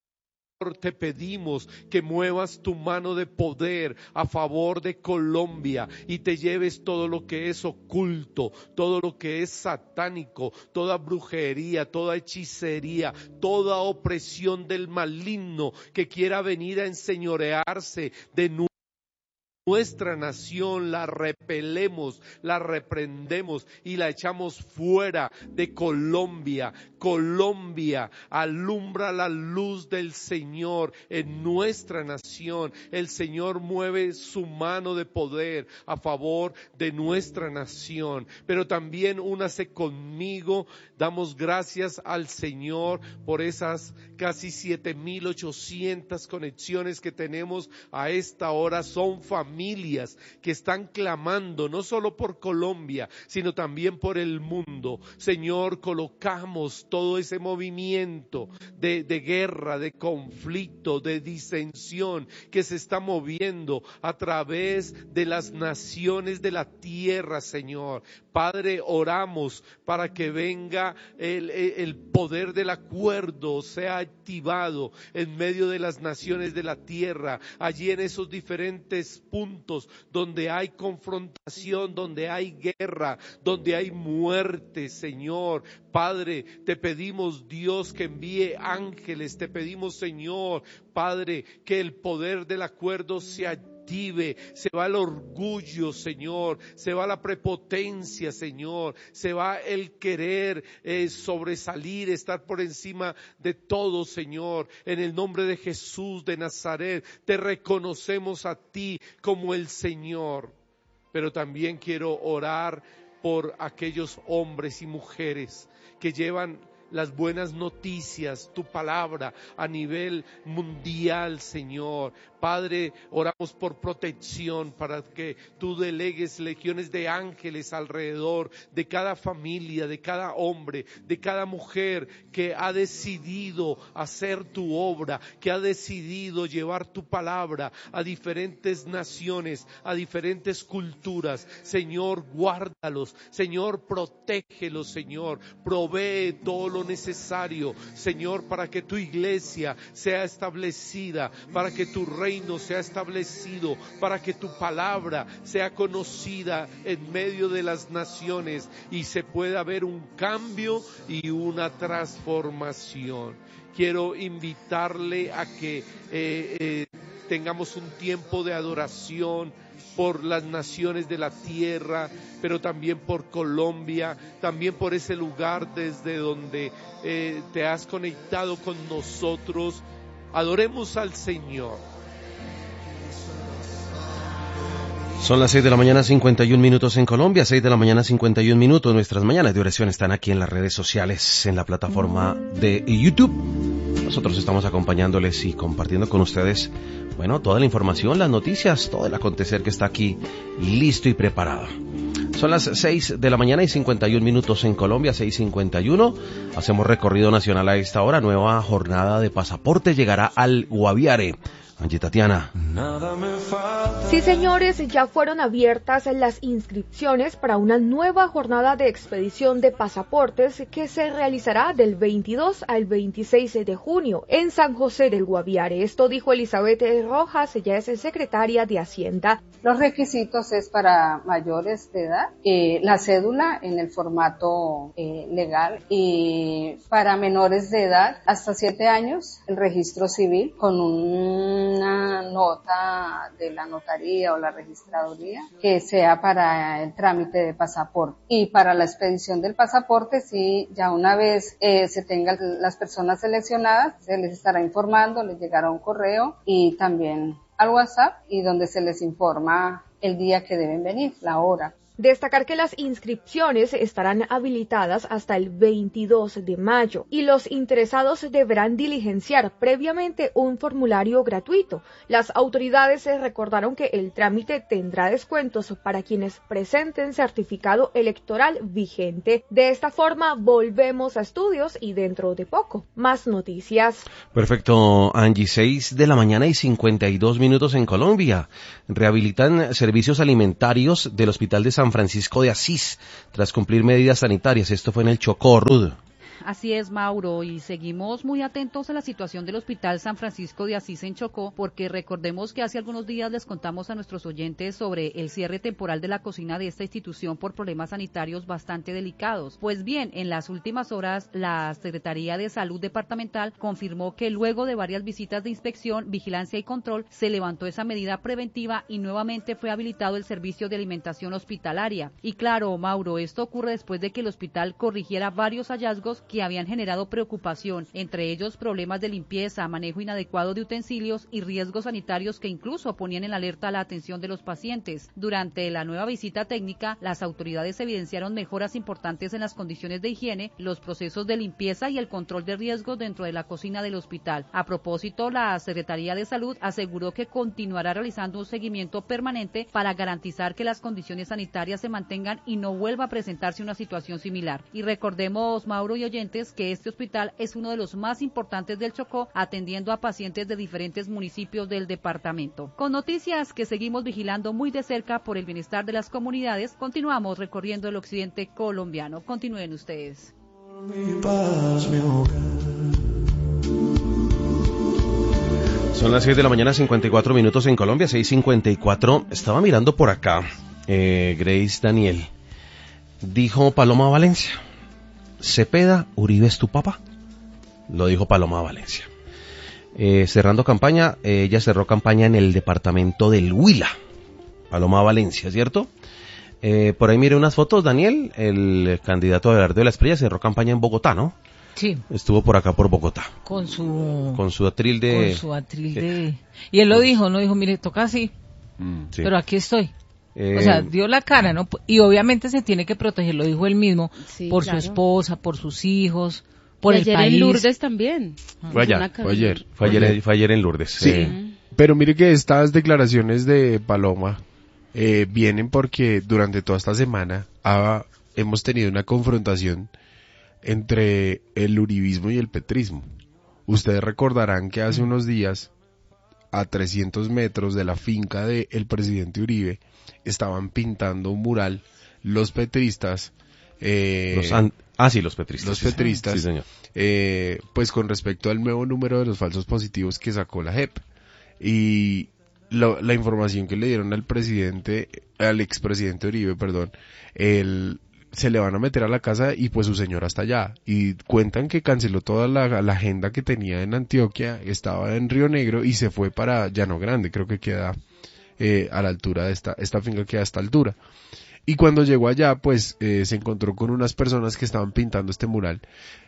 Te pedimos que muevas tu mano de poder a favor de Colombia y te lleves todo lo que es oculto, todo lo que es satánico, toda brujería, toda hechicería, toda opresión del maligno que quiera venir a enseñorearse de nuestra nación, la repelemos, la reprendemos y la echamos fuera de Colombia. Colombia, alumbra la luz del Señor en nuestra nación. El Señor mueve su mano de poder a favor de nuestra nación. Pero también únase conmigo, damos gracias al Señor por esas casi 7,800 conexiones que tenemos a esta hora. Son familias que están clamando no solo por Colombia, sino también por el mundo. Señor, colocamos todo ese movimiento de guerra, de conflicto, de disensión que se está moviendo a través de las naciones de la tierra, Señor. Padre, oramos para que venga el poder del acuerdo, sea activado en medio de las naciones de la tierra, allí en esos diferentes puntos donde hay confrontación, donde hay guerra, donde hay muerte, Señor. Padre, te pedimos, Dios, que envíe ángeles, te pedimos, Señor, Padre, que el poder del acuerdo se active. Se va el orgullo, Señor, se va la prepotencia, Señor, se va el querer sobresalir, estar por encima de todo, Señor. En el nombre de Jesús de Nazaret, te reconocemos a ti como el Señor. Pero también quiero orar por aquellos hombres y mujeres que llevan las buenas noticias, tu palabra a nivel mundial, Señor. Padre, oramos por protección para que tú delegues legiones de ángeles alrededor de cada familia, de cada hombre, de cada mujer que ha decidido hacer tu obra, que ha decidido llevar tu palabra a diferentes naciones, a diferentes culturas. Señor, guárdalos, Señor, protégelos, Señor, provee todo lo necesario, Señor, para que tu iglesia sea establecida, para que tu reino sea establecido, para que tu palabra sea conocida en medio de las naciones y se pueda ver un cambio y una transformación. Quiero invitarle a que tengamos un tiempo de adoración por las naciones de la tierra, pero también por Colombia, también por ese lugar desde donde te has conectado con nosotros. Adoremos al Señor. Son las 6 de la mañana, 51 minutos en Colombia, 6 de la mañana, 51 minutos. Nuestras mañanas de oración están aquí en las redes sociales, en la plataforma de YouTube. Nosotros estamos acompañándoles y compartiendo con ustedes, bueno, toda la información, las noticias, todo el acontecer que está aquí listo y preparado. Son las 6 de la mañana y 51 minutos en Colombia, 6:51. Hacemos recorrido nacional a esta hora. Nueva jornada de pasaporte llegará al Guaviare. Angie Tatiana. Sí, señores, ya fueron abiertas las inscripciones para una nueva jornada de expedición de pasaportes que se realizará del 22 al 26 de junio en San José del Guaviare. Esto dijo Elizabeth Rojas, ella es secretaria de Hacienda. Los requisitos es para mayores de edad, la cédula en el formato legal, y para menores de edad hasta 7 años el registro civil con una nota de la notaría o la registraduría que sea para el trámite de pasaporte. Y para la expedición del pasaporte, sí, ya una vez se tengan las personas seleccionadas, se les estará informando, les llegará un correo y también al WhatsApp, y donde se les informa el día que deben venir, la hora. Destacar que las inscripciones estarán habilitadas hasta el 22 de mayo y los interesados deberán diligenciar previamente un formulario gratuito. Las autoridades recordaron que el trámite tendrá descuentos para quienes presenten certificado electoral vigente. De esta forma volvemos a estudios y dentro de poco más noticias. Perfecto, Angie, 6 de la mañana y 52 minutos en Colombia. Rehabilitan servicios alimentarios del Hospital de San Francisco de Asís tras cumplir medidas sanitarias. Esto fue en el Chocó, Rudo. Así es, Mauro, y seguimos muy atentos a la situación del Hospital San Francisco de Asís en Chocó, porque recordemos que hace algunos días les contamos a nuestros oyentes sobre el cierre temporal de la cocina de esta institución por problemas sanitarios bastante delicados. Pues bien, en las últimas horas, la Secretaría de Salud Departamental confirmó que luego de varias visitas de inspección, vigilancia y control, se levantó esa medida preventiva y nuevamente fue habilitado el servicio de alimentación hospitalaria. Y claro, Mauro, esto ocurre después de que el hospital corrigiera varios hallazgos que habían generado preocupación, entre ellos problemas de limpieza, manejo inadecuado de utensilios y riesgos sanitarios que incluso ponían en alerta la atención de los pacientes. Durante la nueva visita técnica, las autoridades evidenciaron mejoras importantes en las condiciones de higiene, los procesos de limpieza y el control de riesgos dentro de la cocina del hospital. A propósito, la Secretaría de Salud aseguró que continuará realizando un seguimiento permanente para garantizar que las condiciones sanitarias se mantengan y no vuelva a presentarse una situación similar. Y recordemos, Mauro y oyentes, que este hospital es uno de los más importantes del Chocó, atendiendo a pacientes de diferentes municipios del departamento. Con noticias que seguimos vigilando muy de cerca por el bienestar de las comunidades, continuamos recorriendo el occidente colombiano. Continúen ustedes. Son las 6 de la mañana, 54 minutos en Colombia, 6:54. Estaba mirando por acá, Grace Daniel. Dijo Paloma Valencia: Cepeda, Uribe es tu papá. Lo dijo Paloma Valencia. Cerrando campaña, ella cerró campaña en el departamento del Huila. Paloma Valencia, ¿cierto? Por ahí mire unas fotos, Daniel, el candidato a Abelardo de la Espriella cerró campaña en Bogotá, ¿no? Sí. Estuvo por acá por Bogotá. Con su atril de... Y él lo dijo, mire, toca así, sí. Pero aquí estoy. O sea, dio la cara, ¿no? Y obviamente se tiene que proteger, lo dijo él mismo, sí, por claro. Su esposa, por sus hijos, por el país. Ayer en Lourdes también. Fue ayer en Lourdes. Sí, pero mire que estas declaraciones de Paloma vienen porque durante toda esta semana hemos tenido una confrontación entre el uribismo y el petrismo. Ustedes recordarán que hace unos días, a 300 metros de la finca del presidente Uribe, estaban pintando un mural los petristas. Los petristas. Los petristas, sí, señor. Pues con respecto al nuevo número de los falsos positivos que sacó la JEP. Y la información que le dieron al expresidente Uribe, se le van a meter a la casa y pues su señora está allá. Y cuentan que canceló toda la agenda que tenía en Antioquia, estaba en Río Negro y se fue para Llano Grande, creo que queda a la altura de esta finca queda a esta altura. Y cuando llegó allá, pues se encontró con unas personas que estaban pintando este mural.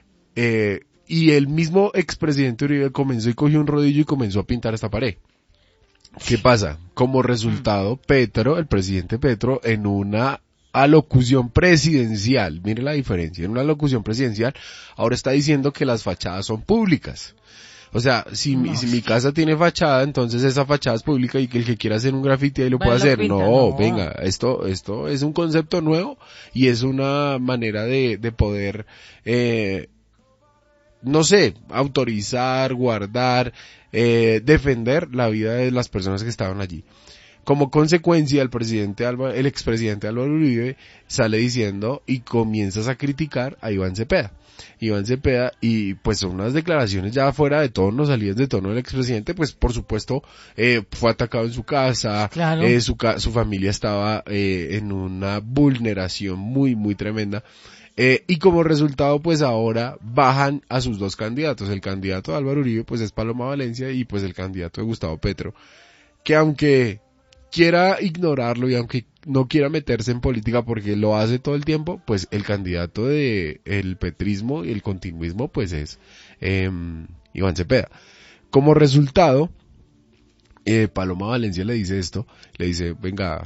Y el mismo expresidente Uribe comenzó y cogió un rodillo y comenzó a pintar esta pared. ¿Qué pasa? Como resultado, el presidente Petro, en una alocución presidencial, mire la diferencia, en una alocución presidencial, ahora está diciendo que las fachadas son públicas. O sea, si mi casa tiene fachada, entonces esa fachada es pública y que el que quiera hacer un grafiti ahí lo puede hacer. No, venga, esto es un concepto nuevo y es una manera de poder, autorizar, guardar, defender la vida de las personas que estaban allí. Como consecuencia, el expresidente Álvaro Uribe sale diciendo y comienzas a criticar a Iván Cepeda, y pues son unas declaraciones ya fuera de tono, salidas de tono del expresidente, pues por supuesto fue atacado en su casa, claro. Su familia estaba en una vulneración muy muy tremenda, y como resultado pues ahora bajan a sus dos candidatos, el candidato de Álvaro Uribe pues es Paloma Valencia y pues el candidato de Gustavo Petro, que aunque quiera ignorarlo y aunque no quiera meterse en política porque lo hace todo el tiempo, pues el candidato de el petrismo y el continuismo pues es Iván Cepeda. Como resultado, Paloma Valencia le dice esto, le dice, venga,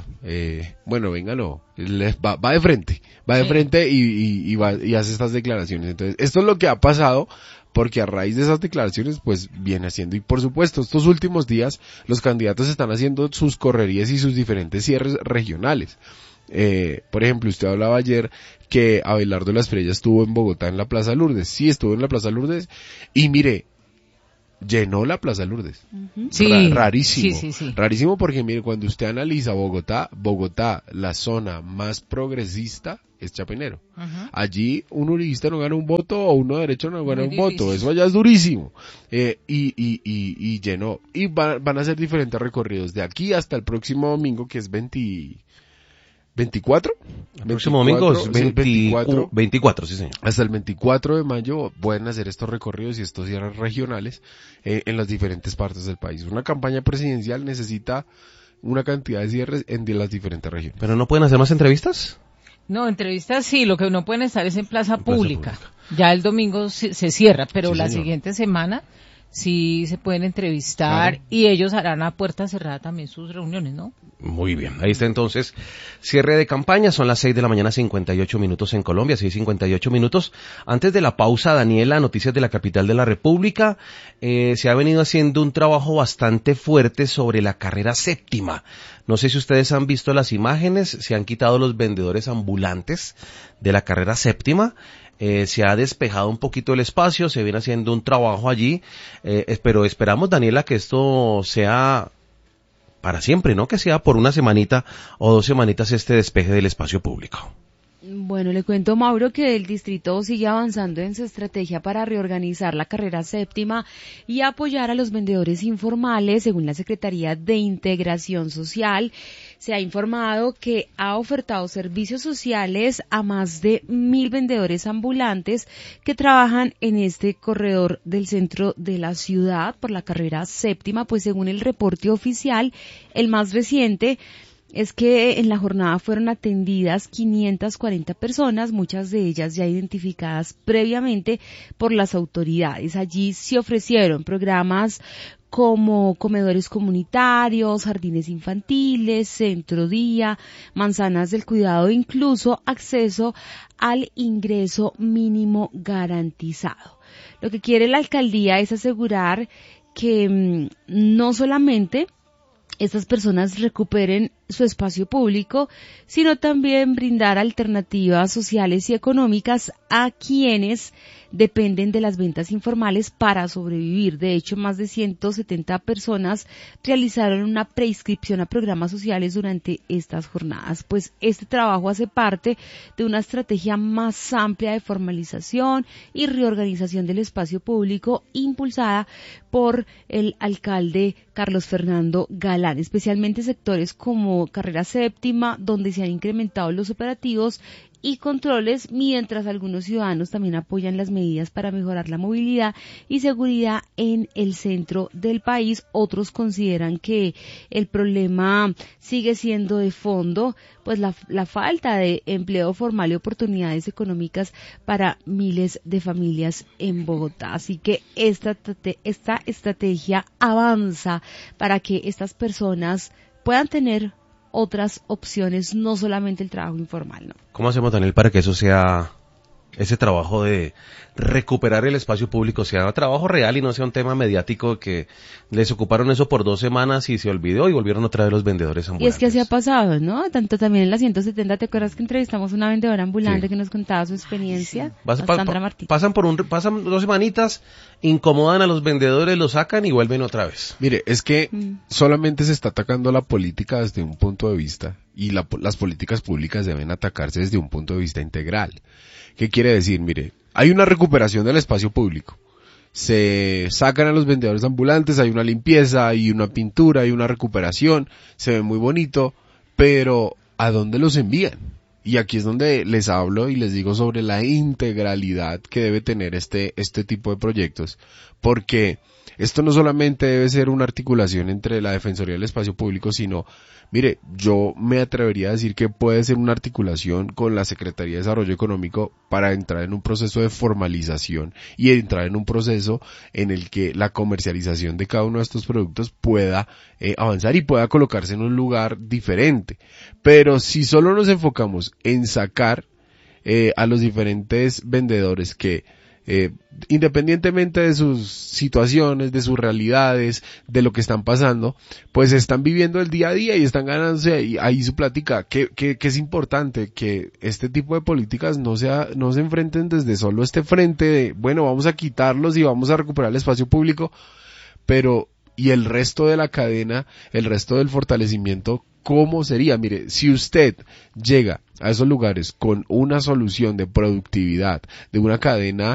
va de frente, y hace estas declaraciones. Entonces, esto es lo que ha pasado, porque a raíz de esas declaraciones, pues, viene haciendo, y por supuesto, estos últimos días, los candidatos están haciendo sus correrías y sus diferentes cierres regionales. Por ejemplo, usted hablaba ayer que Abelardo Lasprilla estuvo en Bogotá en la Plaza Lourdes. Sí, estuvo en la Plaza Lourdes, y mire, llenó la Plaza Lourdes. Sí, rarísimo. Sí. Rarísimo porque mire, cuando usted analiza Bogotá, la zona más progresista es Chapinero. Allí un uribista no gana un voto o uno derecho no gana un voto. Eso allá es durísimo. Y llenó. Y van a hacer diferentes recorridos de aquí hasta el próximo domingo, que es 24. El próximo domingo es 24, sí señor. Hasta el 24 de mayo pueden hacer estos recorridos y estos cierres regionales en las diferentes partes del país. Una campaña presidencial necesita una cantidad de cierres de las diferentes regiones. ¿Pero no pueden hacer más entrevistas? No, entrevistas sí, lo que no pueden estar es en plaza pública. Ya el domingo se cierra, pero Sí, la señor. siguiente semana sí se pueden entrevistar, Claro. y ellos harán a puerta cerrada también sus reuniones, ¿no? Muy bien, ahí está entonces, cierre de campaña, son las 6 de la mañana, 58 minutos en Colombia, 6:58 minutos. Antes de la pausa, Daniela, noticias de la capital de la República, se ha venido haciendo un trabajo bastante fuerte sobre la carrera séptima. No sé si ustedes han visto las imágenes, se han quitado los vendedores ambulantes de la carrera séptima. Se ha despejado un poquito el espacio, se viene haciendo un trabajo allí, pero esperamos, Daniela, que esto sea para siempre, ¿no? Que sea por una semanita o 2 semanitas este despeje del espacio público. Bueno, le cuento, Mauro, que el distrito sigue avanzando en su estrategia para reorganizar la carrera séptima y apoyar a los vendedores informales. Según la Secretaría de Integración Social, se ha informado que ha ofertado servicios sociales a más de 1.000 vendedores ambulantes que trabajan en este corredor del centro de la ciudad por la carrera séptima, pues según el reporte oficial, el más reciente, es que en la jornada fueron atendidas 540 personas, muchas de ellas ya identificadas previamente por las autoridades. Allí se ofrecieron programas como comedores comunitarios, jardines infantiles, centro día, manzanas del cuidado e incluso acceso al ingreso mínimo garantizado. Lo que quiere la alcaldía es asegurar que no solamente estas personas recuperen su espacio público, sino también brindar alternativas sociales y económicas a quienes dependen de las ventas informales para sobrevivir. De hecho, más de 170 personas realizaron una preinscripción a programas sociales durante estas jornadas. Pues este trabajo hace parte de una estrategia más amplia de formalización y reorganización del espacio público impulsada por el alcalde Carlos Fernando Galán, especialmente sectores como carrera séptima, donde se han incrementado los operativos y controles, mientras algunos ciudadanos también apoyan las medidas para mejorar la movilidad y seguridad en el centro del país. Otros consideran que el problema sigue siendo de fondo, pues la falta de empleo formal y oportunidades económicas para miles de familias en Bogotá. Así que esta estrategia avanza para que estas personas puedan tener otras opciones, no solamente el trabajo informal, ¿no? ¿Cómo hacemos, Daniel, para que eso sea ese trabajo de recuperar el espacio público sea un trabajo real y no sea un tema mediático que les ocuparon eso por 2 semanas y se olvidó y volvieron otra vez los vendedores ambulantes. Y es que así ha pasado, ¿no? Tanto también en la 170, ¿te acuerdas que entrevistamos una vendedora ambulante que nos contaba su experiencia? Sandra Martí. Pasan 2 semanitas, incomodan a los vendedores, los sacan y vuelven otra vez. Mire, es que solamente se está atacando la política desde un punto de vista y las políticas públicas deben atacarse desde un punto de vista integral. ¿Qué quiere decir? Mire, hay una recuperación del espacio público. Se sacan a los vendedores ambulantes, hay una limpieza, hay una pintura, hay una recuperación, se ve muy bonito, pero ¿a dónde los envían? Y aquí es donde les hablo y les digo sobre la integralidad que debe tener este tipo de proyectos, porque esto no solamente debe ser una articulación entre la Defensoría del Espacio Público, sino, mire, yo me atrevería a decir que puede ser una articulación con la Secretaría de Desarrollo Económico para entrar en un proceso de formalización y entrar en un proceso en el que la comercialización de cada uno de estos productos pueda avanzar y pueda colocarse en un lugar diferente. Pero si solo nos enfocamos en sacar a los diferentes vendedores que independientemente de sus situaciones, de sus realidades, de lo que están pasando, pues están viviendo el día a día y están ganándose ahí su plática, que es importante que este tipo de políticas no se enfrenten desde solo este frente de, bueno, vamos a quitarlos y vamos a recuperar el espacio público, pero y el resto de la cadena, el resto del fortalecimiento, ¿cómo sería? Mire, si usted llega a esos lugares con una solución de productividad, de una cadena